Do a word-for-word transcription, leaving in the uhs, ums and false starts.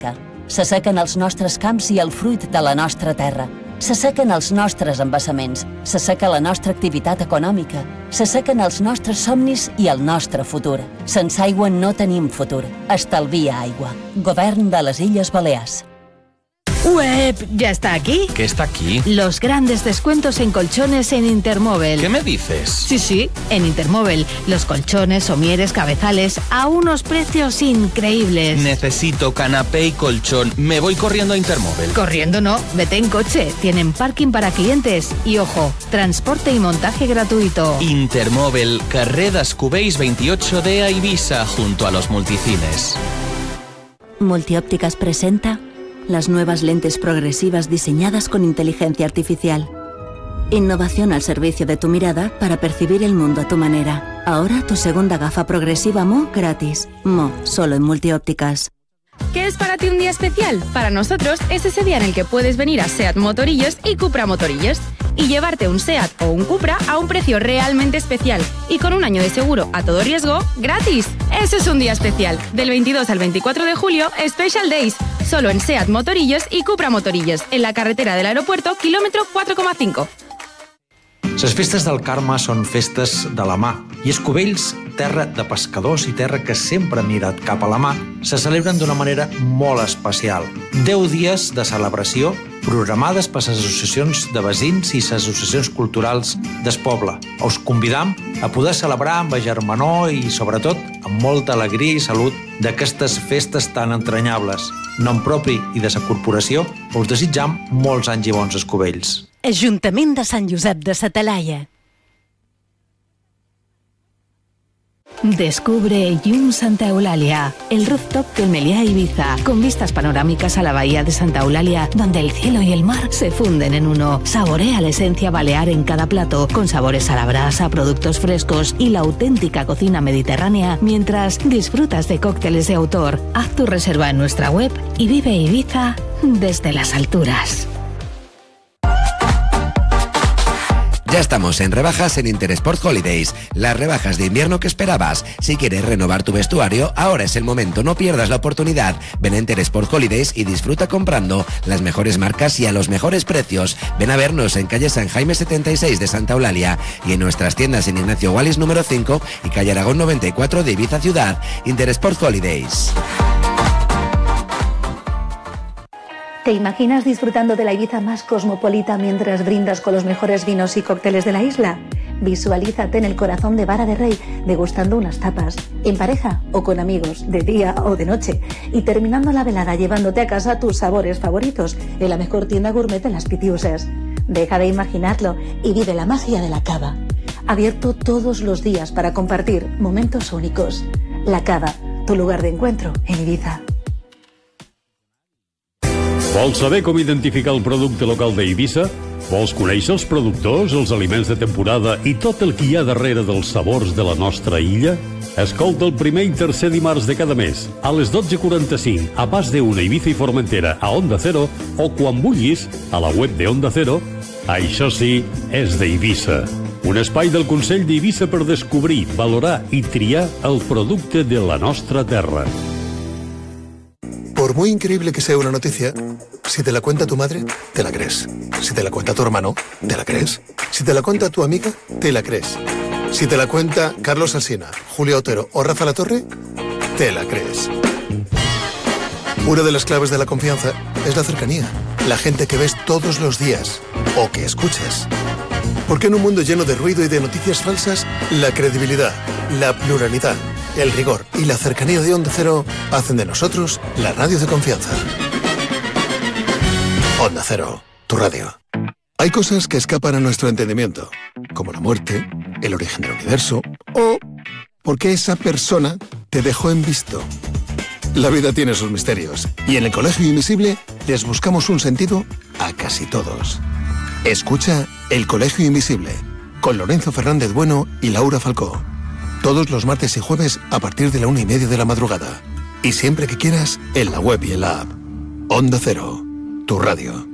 S'assequen els nostres camps i el fruit de la nostra terra. S'assequen els nostres embassaments. S'asseca la nostra activitat econòmica. S'assequen els nostres somnis i el nostre futur. Sense aigua no tenim futur. Estalvia aigua. Govern de les Illes Balears. ¡Uep! ¿Ya está aquí? ¿Qué está aquí? Los grandes descuentos en colchones en Intermóvil. ¿Qué me dices? Sí, sí, en Intermóvil. Los colchones, somieres, cabezales a unos precios increíbles. Necesito canapé y colchón. Me voy corriendo a Intermóvil. Corriendo no, vete en coche. Tienen parking para clientes. Y ojo, transporte y montaje gratuito. Intermóvil, carrer Descubells veintiocho D a Ibiza, junto a los multicines. Multiópticas presenta las nuevas lentes progresivas diseñadas con inteligencia artificial. Innovación al servicio de tu mirada para percibir el mundo a tu manera. Ahora tu segunda gafa progresiva M O gratis. M O, solo en Multiópticas. ¿Qué es para ti un día especial? Para nosotros es ese día en el que puedes venir a SEAT Motorillos y Cupra Motorillos y llevarte un SEAT o un Cupra a un precio realmente especial y con un año de seguro a todo riesgo gratis. Eso es un día especial. Del veintidós al veinticuatro de julio, Special Days. Solo en SEAT Motorillos y Cupra Motorillos, en la carretera del aeropuerto, kilómetro cuatro coma cinco. Les festes del Carme són festes de la mà i Escovells, terra de pescadors i terra que sempre ha mirat cap a la mà, se celebren d'una manera molt especial. Deu dies de celebració programades per les associacions de veïns i les associacions culturals del poble. Us convidam a poder celebrar amb germanor i, sobretot, amb molta alegria i salut d'aquestes festes tan entranyables. Nom propi i de la corporació, us desitjam molts anys i bons Escovells. Ajuntament de Sant Josep de sa Talaia. Descubre Yum Santa Eulalia, el rooftop del Meliá Ibiza, con vistas panorámicas a la bahía de Santa Eulalia, donde el cielo y el mar se funden en uno. Saborea la esencia balear en cada plato, con sabores a la brasa, productos frescos y la auténtica cocina mediterránea, mientras disfrutas de cócteles de autor. Haz tu reserva en nuestra web y vive Ibiza desde las alturas. Ya estamos en rebajas en Intersport Holidays, las rebajas de invierno que esperabas. Si quieres renovar tu vestuario, ahora es el momento, no pierdas la oportunidad. Ven a Intersport Holidays y disfruta comprando las mejores marcas y a los mejores precios. Ven a vernos en calle San Jaime setenta y seis de Santa Eulalia y en nuestras tiendas en Ignacio Wallis número cinco y calle Aragón noventa y cuatro de Ibiza Ciudad. Intersport Holidays. ¿Te imaginas disfrutando de la Ibiza más cosmopolita mientras brindas con los mejores vinos y cócteles de la isla? Visualízate en el corazón de Vara de Rey, degustando unas tapas, en pareja o con amigos, de día o de noche, y terminando la velada llevándote a casa tus sabores favoritos en la mejor tienda gourmet de las Pitiusas. Deja de imaginarlo y vive la magia de la cava. Abierto todos los días para compartir momentos únicos. La Cava, tu lugar de encuentro en Ibiza. Vols saber com identificar el producte local d'Eivissa? Vols conèixer els productors, els aliments de temporada i tot el que hi ha darrere dels sabors de la nostra illa? Escolta el primer i tercer dimarts de cada mes, a les dotze quaranta-cinc, a Pas de Una, Ibiza i Formentera, a Onda Cero, o quan vulguis, a la web de Onda Cero. Això sí, és d'Eivissa. Un espai del Consell d'Eivissa per descobrir, valorar i triar el producte de la nostra terra. Por muy increíble que sea una noticia, si te la cuenta tu madre, te la crees. Si te la cuenta tu hermano, te la crees. Si te la cuenta tu amiga, te la crees. Si te la cuenta Carlos Alsina, Julio Otero o Rafa Latorre, te la crees. Una de las claves de la confianza es la cercanía. La gente que ves todos los días o que escuchas. Porque en un mundo lleno de ruido y de noticias falsas, la credibilidad, la pluralidad, el rigor y la cercanía de Onda Cero hacen de nosotros la radio de confianza. Onda Cero, tu radio. Hay cosas que escapan a nuestro entendimiento, como la muerte, el origen del universo o por qué esa persona te dejó en visto. La vida tiene sus misterios y en el Colegio Invisible les buscamos un sentido a casi todos. Escucha El Colegio Invisible con Lorenzo Fernández Bueno y Laura Falcó. Todos los martes y jueves a partir de la una y media de la madrugada. Y siempre que quieras, en la web y en la app. Onda Cero, tu radio.